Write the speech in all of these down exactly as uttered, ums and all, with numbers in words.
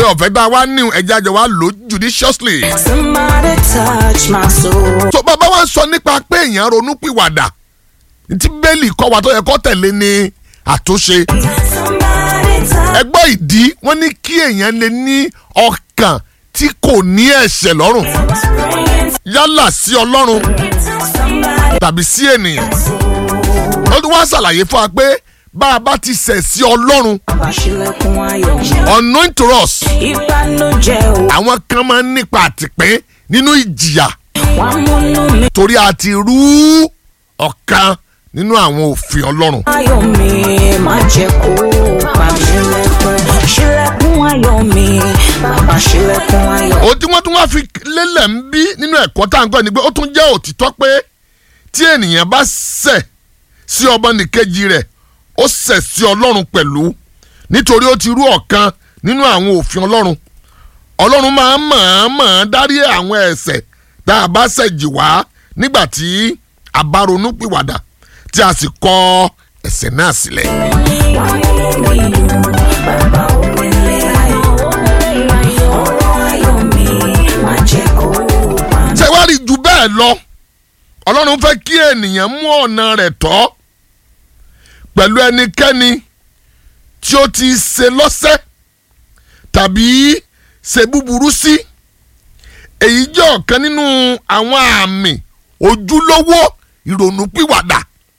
ọ̀fẹ́ tá a wá ní ẹja jọ wá lò judiciously. Somebody touch my soul. so bàbá wa ń sọ nípa pé èèyàn ronú pìwàdà tí bẹ́ẹ̀lì kọ́ wa tó yẹ kó tẹ̀lé ní àtúnṣe. Somebody touch. ẹgbẹ́ ìdí wọ́n ní kí èèyàn lè ní ọkàn tí kò ní ẹ̀ṣẹ̀ lọ́rùn yálà sí Ọlọ́run Somebody. tàbí sí ènìyàn. ó tún wá ṣàlàyé fún wa pé bá a bá ti ṣẹ̀ sí Ọlọ́run Àṣìlẹ̀kùn ayọ̀. unknown to us Ìbànújẹ́ o. àwọn kan máa ń nípa àtìpín nínú ìjìyà Wàá múnú mi. torí a ti rú ọ̀kan nínú àwọn òfin Ọlọ́run. Ayọ̀ mi má jẹ́ kó pa mí lẹ́kún. Ṣílẹ̀kùn ayọ̀ mi, bàbá ṣílẹ̀kùn ayọ̀. ohun tí wọ́n tún wá fi lélẹ̀ ń bí nínú ẹ̀kọ́ tá à ń kọ́ ni pé ó tún jẹ́ òtítọ́ pé tí ènìyàn bá ṣẹ̀ sí ọmọnìkejì rẹ̀ ó ṣẹ̀ sí Ọlọ́run pẹ̀lú nítorí ó ti rú ọ̀kan nínú àwọn òfin Ọlọ́run. Ọlọ́run máa ń mọ̀ọ́mọ̀ dárí àwọn ẹ̀ṣẹ̀ tá a bá ṣẹ̀ jì wá nígbà tí a bá ronú pìwàdà tí a sì kọ̀ ẹ̀ṣẹ̀ náà sílẹ̀. Wàá múnú mi dùn, bàbá òrèlè ayọ̀. Ọ̀rọ̀ ayọ̀ mi má jẹ́ kó pa mí. ṣé wàá rí ju bẹ́ẹ̀ lọ Ọlọ́run fẹ́ kí ènìyàn mú ọ̀nà rẹ̀ tọ́ pẹ̀lú ẹnikẹ́ni tí ó ti ṣe lọ́sẹ̀ tàbí ṣe búburú sí. èyí jẹ́ ọ̀kan nínú àwọn àmì ojúlówó ìrònúpìwàdà.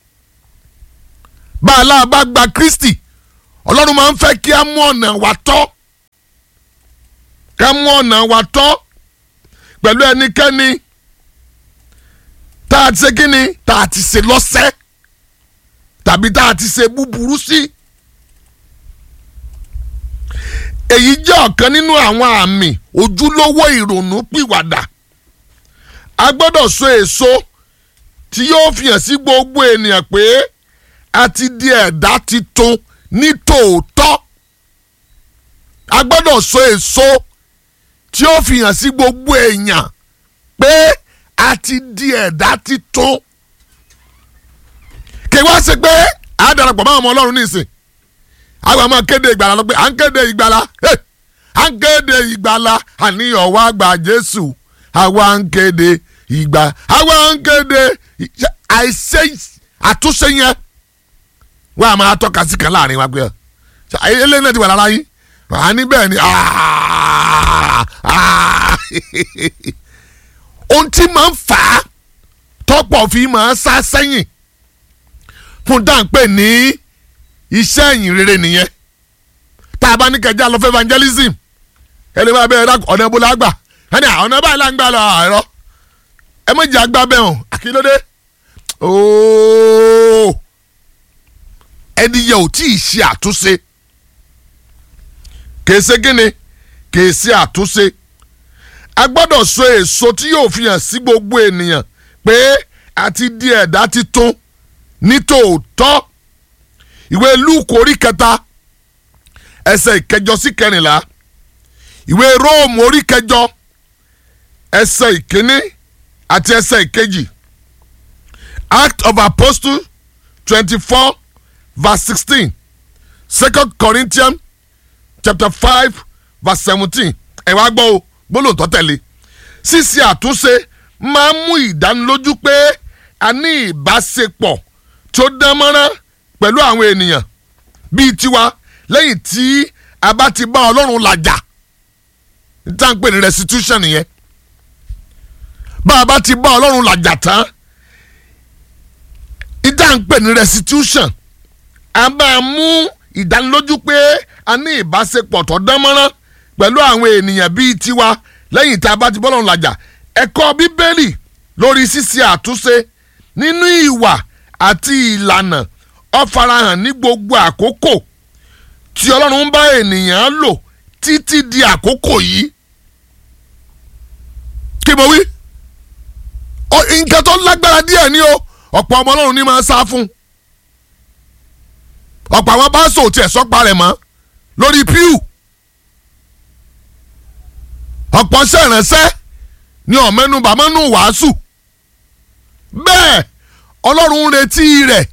bá a láà bá gba Kristi Ọlọ́run máa ń fẹ́ kí a mú ọ̀nà wa tọ́ ká mú ọ̀nà wa tọ́ pẹ̀lú ẹnikẹ́ni tá a ti ṣe kíni tá a ti ṣe lọ́sẹ̀ tàbí tá a ti ṣe búburú sí. èyí jẹ́ ọ̀kan nínú àwọn àmì ojúlówó ìrònú pìwàdà. a gbọ́dọ̀ so èso tí yóò fi hàn sí gbogbo ènìyàn pé a ti di ẹ̀dá titun ní tòótọ́. a gbọ́dọ̀ so èso tí yóò fi hàn sí gbogbo èèyàn pé a ti di ẹ̀dá titun. kí wá ṣe pé a darapọ̀ mọ́ àwọn ọmọ Ọlọ́run nísìn àwọn máa kéde ìgbàlà lọ pé à ń kéde ìgbàlà à ń kéde ìgbàlà àníyàn wa gba Jésù àwa ń kéde ìgbà àwa ń kéde àìṣe àtúnṣe yẹn wọ́n á máa tọ́ka sí kan láàrin wa pé eléyìí náà ti wà lára yín à ní bẹ́ẹ̀ ni ohun tí máa ń fà á tọ́pọ̀ fi máa ń sá sẹ́yìn fún dáńpẹ́ ní iṣẹ́ ìyìn rere nìyẹn. tá a bá ní kẹjá lọ fẹ́ evangelism ẹni bá bẹ́ẹ̀ dákọ̀ ọ̀nà ìbúlá gbà ẹni ọ̀nà báyìí là ń gbà lọ àárọ̀ ẹ méjì àgbà bẹ́ẹ̀ hàn àkílódé ooo ẹni yẹ ò tí ì ṣe àtúnṣe kèsè gíní kèsè àtúnṣe. a gbọ́dọ̀ so èso tí yóò fi hàn sí gbogbo ènìyàn pé a ti di ẹ̀dá titun ní tòótọ́. ìwé Lúùkù orí kẹta ẹsẹ̀ ìkẹjọ sí kẹrìnlá, ìwé Róòmù orí kẹjọ ẹsẹ̀ ìkíní àti ẹsẹ̀ ìkejì, Act of Apostles twenty-four verse sixteen, Second Corinthians chapter five verse seventeen. ẹ wá gbọ́ o gbólóhùn tó tẹ̀lé. ṣíṣe àtúnṣe máa ń mú ìdánilójú pé a ní ìbáṣepọ̀ tó dán mọ́rán pẹ̀lú àwọn ènìyàn bíi tiwa lẹ́yìn tí a bá ti bá Ọlọ́run làjà. tá à ń pè ní restitution nìyẹn. bá a bá ti bá Ọlọ́run làjà tán ìdá ń pè ní restitution. a máa mú ìdánilójú pé a ní ìbáṣepọ̀ tó dán mọ́rán pẹ̀lú àwọn ènìyàn bíi tiwa lẹ́yìn tí a bá ti bá Ọlọ́run làjà. ẹ̀kọ́ Bíbélì lórí ṣíṣe àtúnṣe nínú ìwà àti ìlànà ó farahàn ní gbogbo àkókò tí Ọlọ́run ń bá ènìyàn lò títí di àkókò yìí. kí mo wí? nǹkan tó lágbára díẹ̀ ni o ọ̀pọ̀ ọmọ Ọlọ́run ní máa sá fún. ọ̀pọ̀ àwọn bá sọ tiẹ̀ sọ́pa rẹ̀ mọ́ lórí píù. ọ̀pọ̀ sẹ̀ránṣẹ́ ni ọ̀mẹ́nu bàmọ́nù wàásù. bẹ́ẹ̀ Ọlọ́run ń retí rẹ̀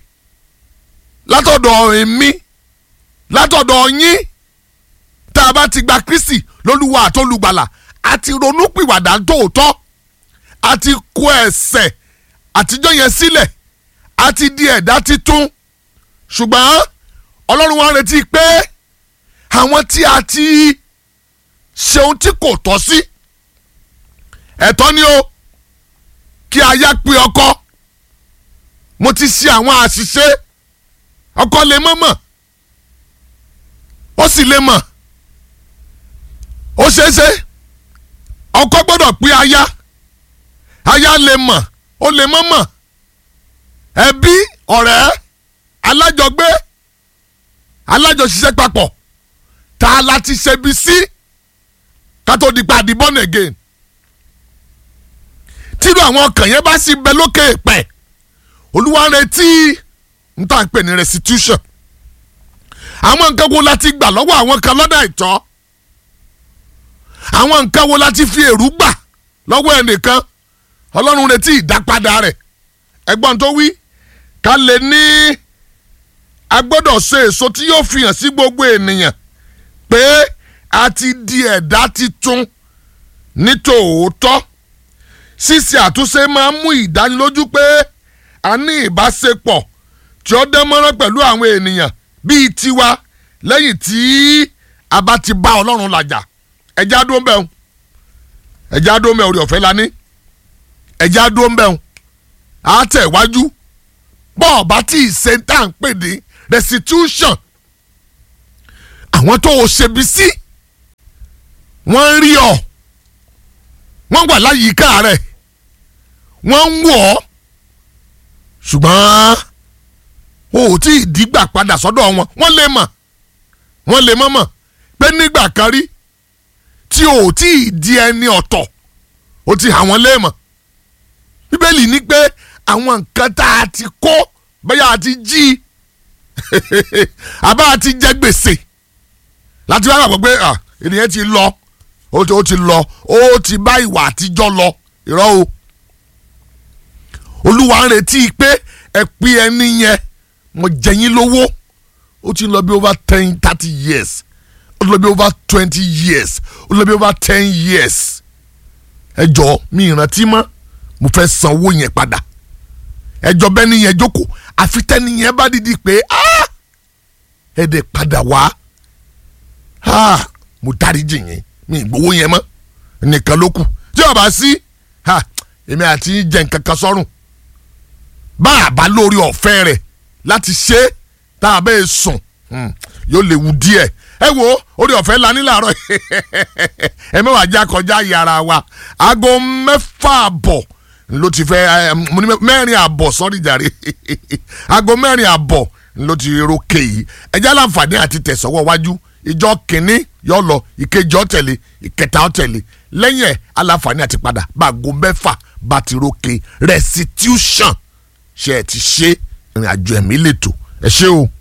látọ̀dọ̀ èmi látọ̀dọ̀ yín tá a bá ti gba Kristi lólúwa àtolùgbàlà àti ronúpìwàdà tòótọ́ àti kó ẹ̀ṣẹ̀ àtijọ́ yẹn sílẹ̀ àti di ẹ̀dá titun ṣùgbọ́n ọlọ́run wa retí pé àwọn tí a ti ṣe ohun tí kò tọ́ sí ẹ̀tọ́ ni o kí aya pe ọkọ mo ti ṣe àwọn àṣìṣe ọkọ lè mọ̀ mọ̀ ó sì lè mọ̀ ó ṣeéṣe ọkọ gbọ́dọ̀ pe aya aya lè mọ̀ ó lè mọ̀ mọ̀ ẹbí ọ̀rẹ́ alájọgbé alájọṣiṣẹ́ papọ̀ tá a láti ṣebi sí ká tó di pa di born again tírú àwọn ọkàn yẹn bá sì bẹ lókè pẹ̀ olúwa retí n tá à ń pè ní restitution àwọn nǹkan wo la ti gbà lọ́wọ́ àwọn kan lọ́dà ìtọ́ àwọn nǹkan wo la ti fi èrú gbà lọ́wọ́ ẹnìkan ọlọ́run retí ìdápadà rẹ̀ ẹgbọ́n tó wí ká lè ní a gbọ́dọ̀ ṣe èso tí yóò fi hàn sí gbogbo ènìyàn pé a ti di ẹ̀dá titun ní tòótọ́ ṣíṣe àtúnṣe máa ń mú ìdánilójú pé a ní ìbáṣepọ̀ tí ó dán mọ́rán pẹ̀lú àwọn ènìyàn bíi tiwa lẹ́yìn tí a bá ti bá ọlọ́run làjà ẹ̀já dó ń bẹ̀ ń ẹ̀já dó ń bẹ̀ orí ọ̀fẹ́ la ní ẹ̀já dó ń bẹ̀ ń á tẹ̀ wájú bọ́ọ̀ bá tí ì ṣe tá à ń pè ní restitution àwọn tó o ṣebi sí wọ́n ń rí ọ wọ́n wà láyìíká rẹ̀ wọ́n ń wọ̀ ọ́ ṣùgbọ́n o ò tí ì dìgbà padà sọ́dọ̀ wọn wọ́n lè mọ̀ wọ́n lè mọ̀ mọ̀ pé nígbà kan rí tí o ò tí ì di ẹni ọ̀tọ̀ o ti hàn wọ́n lè mọ̀ bíbélì ní pé àwọn nǹkan tá a ti kó bẹ́ẹ̀ a ti jí àbá a ti jẹ gbèsè láti wá gbàgbọ́ pé ènìyàn ti lọ ó ti lọ ó ti bá ìwà àtijọ́ lọ irọ́ o olúwa ń retí pé ẹ pín ẹni yẹn mo jẹ yín lówó ó ti lọ bí over ten thirty years ó ti lọ bí over twenty years ó ti lọ bí over ten years ẹ jọ mi ìrántí mọ́ mo fẹ́ san owó yẹn padà ẹjọ́ bẹ́ẹ̀ ni yẹn jókòó àfi tẹ́ni yẹn bá dìdí pé ẹ dẹ̀ padà wá mo dáríjì yín mi ìgbowó yẹn mọ́ nìkan ló kù tí o bá sí èmi àti jẹ nǹkan kan sọ́rùn bá a bá lórí ọ̀fẹ́ rẹ̀ láti ṣe tá a bẹ́ẹ̀ sùn yóò léwu díẹ̀ ẹ wo orí ọ̀fẹ́ la ní làárọ̀ ẹ mẹ́wàá já kọjá yàrá wa aago mẹ́fà àbọ̀ ló ti fẹ́ mẹ́rin àbọ̀ sọ́rí jàre aago mẹ́rin àbọ̀ ló ti rókè yìí ẹjẹ́ aláǹfààní àti tẹ̀sọ́wọ́ wájú ìjọ kìnní yóò lọ ìkejì ó tẹ̀lé ìkẹta ó tẹ̀lé lẹ́yìn ẹ̀ aláǹfààní àti padà bá aago mẹ́fà bá ti rókè restitution ṣe ẹ ti ṣe ìrìn àjò ẹ̀mí lẹ́tọ̀ ẹ ṣé o.